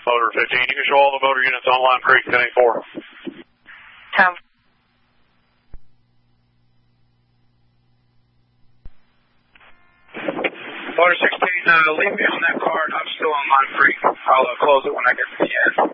Motor 15, you can show all the motor units on Lime Creek 1084. Motor 16, leave me on that card. I'm still on Lime Creek. I'll close it when I get to the end.